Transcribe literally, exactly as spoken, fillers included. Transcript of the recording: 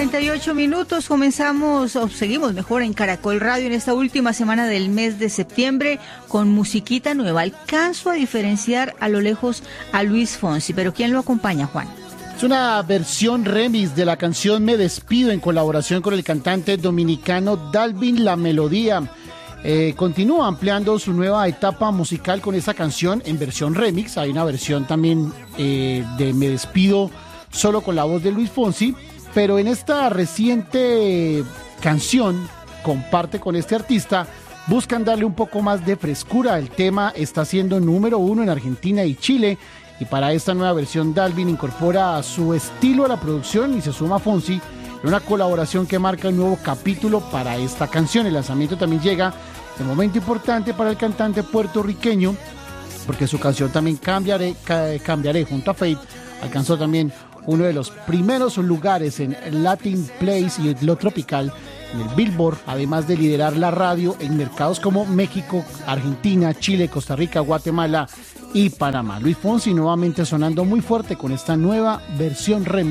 cuarenta y ocho minutos, comenzamos, o seguimos mejor en Caracol Radio en esta última semana del mes de septiembre con musiquita nueva. Alcanzo a diferenciar a lo lejos a Luis Fonsi, pero ¿quién lo acompaña, Juan? Es una versión remix de la canción Me Despido en colaboración con el cantante dominicano Dalvin La Melodía. Eh, continúa ampliando su nueva etapa musical con esa canción en versión remix. Hay una versión también eh, de Me Despido solo con la voz de Luis Fonsi, pero en esta reciente canción comparte con este artista, buscan darle un poco más de frescura. El tema está siendo número uno en Argentina y Chile, y para esta nueva versión Dalvin incorpora su estilo a la producción y se suma a Fonsi en una colaboración que marca un nuevo capítulo para esta canción. El lanzamiento también llega en un momento importante para el cantante puertorriqueño, porque su canción también Cambiaré, Cambiaré junto a Fate alcanzó también uno de los primeros lugares en Latin Place y lo tropical en el Billboard, además de liderar la radio en mercados como México, Argentina, Chile, Costa Rica, Guatemala y Panamá. Luis Fonsi nuevamente sonando muy fuerte con esta nueva versión remix